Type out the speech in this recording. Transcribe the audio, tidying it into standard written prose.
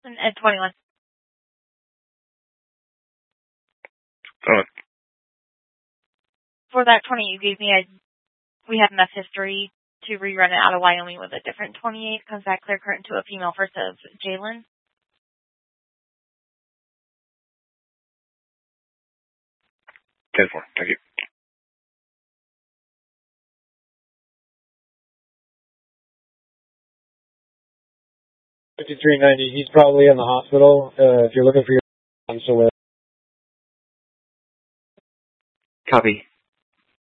At 21. For that 20 you gave me, we have enough history to rerun it out of Wyoming with a different 28. Comes back clear current to a female first of Jalen. 10-4. Thank you. $53.90. He's probably in the hospital. If you're looking for your, I'm still with. Copy.